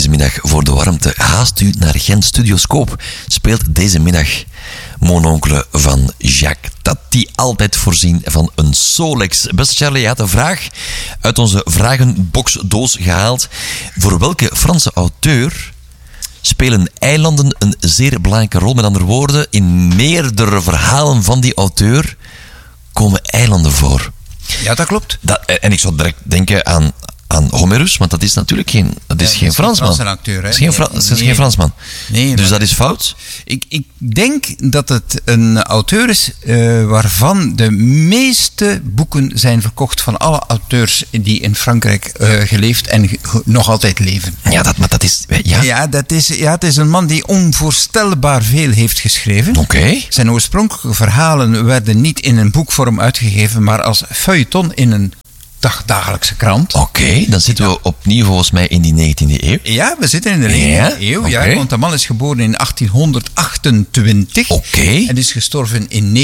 deze middag voor de warmte. Haast u naar Gent. Studioscoop speelt deze middag Mononkele van Jacques Tati, altijd voorzien van een Solex. Beste Charlie, je had een vraag uit onze vragenboxdoos gehaald. Voor welke Franse auteur spelen eilanden een zeer belangrijke rol? Met andere woorden, in meerdere verhalen van die auteur komen eilanden voor. Ja, dat klopt. En ik zou direct denken aan Homerus, want dat is natuurlijk geen Fransman. Dat is geen Fransman. Nee, dus dat is fout? Ik denk dat het een auteur is waarvan de meeste boeken zijn verkocht van alle auteurs die in Frankrijk geleefd en nog altijd leven. Ja, dat is... Ja, het is een man die onvoorstelbaar veel heeft geschreven. Oké. Zijn oorspronkelijke verhalen werden niet in een boekvorm uitgegeven, maar als feuilleton in een dagelijkse krant. Oké, dan zitten we opnieuw volgens mij in die 19e eeuw. Ja, we zitten in de 19e eeuw. Ja, want de man is geboren in 1828. Oké. En is gestorven in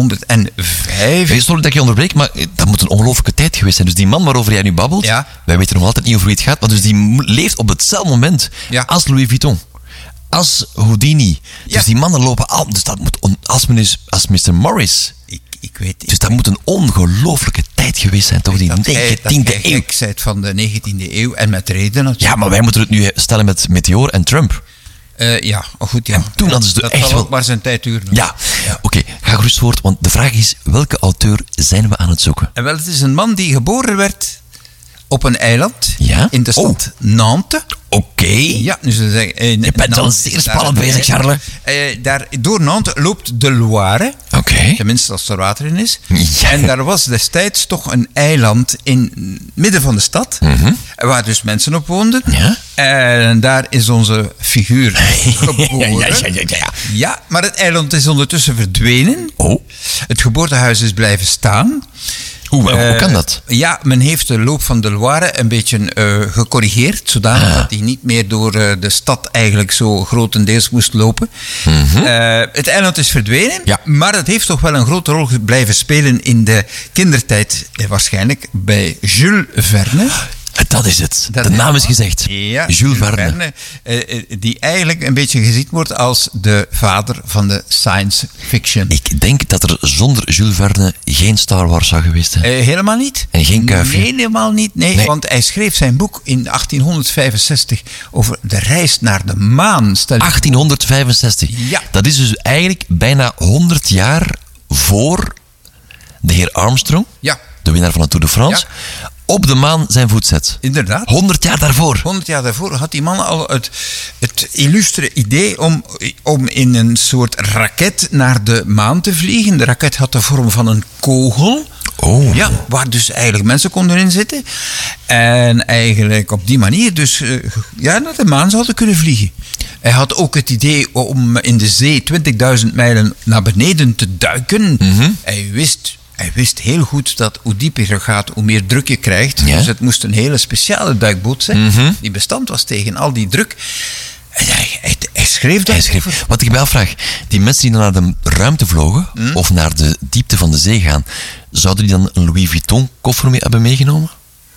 1905. Sorry dat ik je onderbreek, maar dat moet een ongelooflijke tijd geweest zijn. Dus die man waarover jij nu babbelt, wij weten nog altijd niet over wie het gaat, maar dus die leeft op hetzelfde moment als Louis Vuitton. Als Houdini. Dus die mannen lopen al. Dus dat moet als Mr. Morris. Ik weet niet. Dus dat moet een ongelooflijke tijd geweest zijn, toch? Die 19e eeuw. Ik zei het van de 19e eeuw en met reden natuurlijk. Ja, maar wij moeten het nu stellen met Meteor en Trump. Goed. Ja. En toen hadden ze dat echt zal wel... ook maar zijn tijd duren. Ja. Oké, ga gerust voort, want de vraag is, welke auteur zijn we aan het zoeken? En wel, het is een man die geboren werd op een eiland in de stad Nantes. Oké. Ja, dus je bent wel zeer spannend bezig, Charles. Door Nantes loopt de Loire. Oké. Tenminste, als er water in is. Ja. En daar was destijds toch een eiland in het midden van de stad. Waar dus mensen op woonden. Ja. En daar is onze figuur geboren. Ja, maar het eiland is ondertussen verdwenen. Oh. Het geboortehuis is blijven staan. Hoe kan dat? Ja, men heeft de loop van de Loire een beetje gecorrigeerd, zodanig dat hij niet meer door de stad eigenlijk zo grotendeels moest lopen. Het eiland is verdwenen, maar het heeft toch wel een grote rol blijven spelen in de kindertijd, waarschijnlijk bij Jules Verne. Dat is het. De naam is gezegd. Ja, Jules Verne. Die eigenlijk een beetje gezien wordt als de vader van de science fiction. Ik denk dat er zonder Jules Verne geen Star Wars zou geweest zijn. Helemaal niet. En geen kuifje. Nee, helemaal niet. Nee, want hij schreef zijn boek in 1865 over de reis naar de maan. 1865. Ja. Dat is dus eigenlijk bijna 100 jaar voor de heer Armstrong, de winnaar van de Tour de France, op de maan zijn voet zet. Inderdaad. 100 jaar daarvoor. 100 jaar daarvoor had die man al het illustre idee om in een soort raket naar de maan te vliegen. De raket had de vorm van een kogel. Oh. Ja, waar dus eigenlijk mensen konden in zitten. En eigenlijk op die manier dus naar de maan zouden kunnen vliegen. Hij had ook het idee om in de zee 20.000 mijlen naar beneden te duiken. Hij wist heel goed dat hoe dieper je gaat, hoe meer druk je krijgt. Dus het moest een hele speciale duikboot zijn. Die bestand was tegen al die druk. En hij schreef dat. Wat ik mij afvraag, die mensen die naar de ruimte vlogen, of naar de diepte van de zee gaan, zouden die dan een Louis Vuitton koffer mee hebben meegenomen?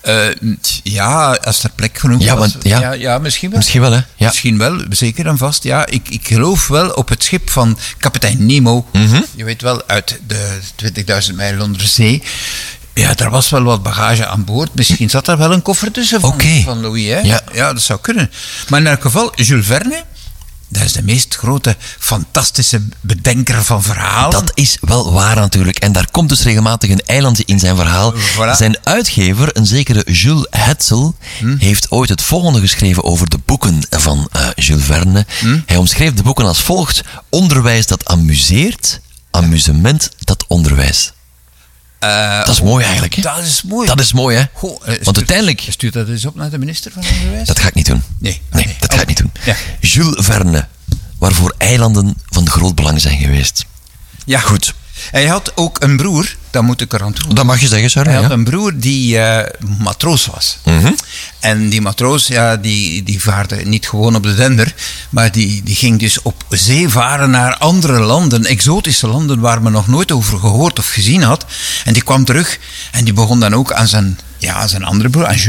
Als er plek genoeg was. Ja, misschien wel. Misschien wel, hè? Ja. Misschien wel, zeker en vast. Ja, ik geloof wel op het schip van kapitein Nemo. Je weet wel, uit de 20.000 mijl onder zee. Ja, er was wel wat bagage aan boord. Misschien zat er wel een koffer tussen van Louis. Hè? Ja, dat zou kunnen. Maar in elk geval, Jules Verne, dat is de meest grote, fantastische bedenker van verhalen. Dat is wel waar natuurlijk. En daar komt dus regelmatig een eilandje in zijn verhaal. Voilà. Zijn uitgever, een zekere Jules Hetzel, heeft ooit het volgende geschreven over de boeken van Jules Verne. Hij omschreef de boeken als volgt: onderwijs dat amuseert, amusement dat onderwijst. Dat is mooi eigenlijk. Hè? Dat is mooi. Dat is mooi, hè? Want uiteindelijk... Stuurt dat eens op naar de minister van Onderwijs? Dat ga ik niet doen. Nee, dat ga ik niet doen. Ja. Jules Verne, waarvoor eilanden van groot belang zijn geweest. Ja. Goed. Hij had ook een broer, dat moet ik eraan toe. Dat mag je zeggen, Sarah. Hij had een broer die matroos was. En die matroos, die vaarde niet gewoon op de Dender, maar die ging dus op zee varen naar andere landen, exotische landen waar men nog nooit over gehoord of gezien had. En die kwam terug en die begon dan ook aan zijn andere broer, aan Jules,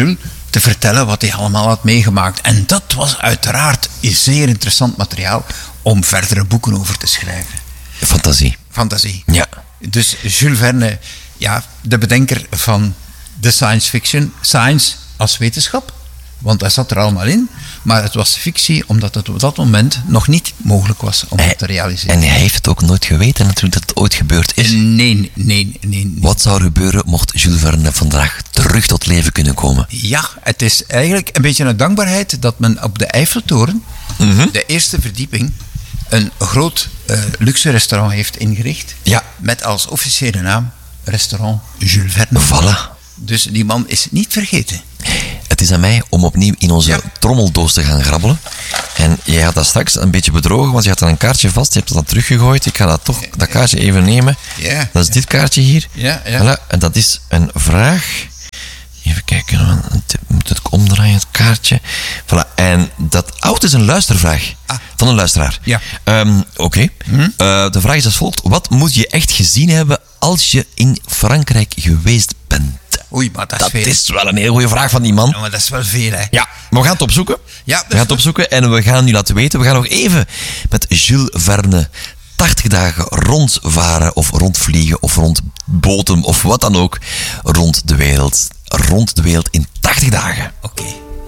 te vertellen wat hij allemaal had meegemaakt. En dat was uiteraard zeer interessant materiaal om verdere boeken over te schrijven. Fantasie. Ja. Dus Jules Verne, ja, de bedenker van de science fiction, science als wetenschap, want dat zat er allemaal in, maar het was fictie omdat het op dat moment nog niet mogelijk was om het te realiseren. En hij heeft het ook nooit geweten natuurlijk dat het ooit gebeurd is. Nee. Wat zou er gebeuren mocht Jules Verne vandaag terug tot leven kunnen komen? Ja, het is eigenlijk een beetje een dankbaarheid dat men op de Eiffeltoren, de eerste verdieping, een groot luxe restaurant heeft ingericht. Ja. Met als officiële naam restaurant Jules Verne. Voilà. Dus die man is niet vergeten. Het is aan mij om opnieuw in onze trommeldoos te gaan grabbelen. En jij had dat straks een beetje bedrogen, want je had dan een kaartje vast. Je hebt dat teruggegooid. Ik ga dat kaartje even nemen. Ja. Dat is dit kaartje hier. Ja. Voilà. En dat is een vraag. Even kijken. Moet het omdraaien, het kaartje. Voilà. En het is een luistervraag. Van een luisteraar. Ja. Oké. De vraag is als volgt. Wat moet je echt gezien hebben als je in Frankrijk geweest bent? Oei, maar dat is wel een heel goede vraag van die man. Ja, maar dat is wel veel, hè? Ja, maar we gaan het opzoeken. Ja, we gaan het opzoeken en we gaan nu laten weten. We gaan nog even met Jules Verne 80 dagen rondvaren of rondvliegen of rondboten of wat dan ook rond de wereld. Rond de wereld in 80 dagen. Oké.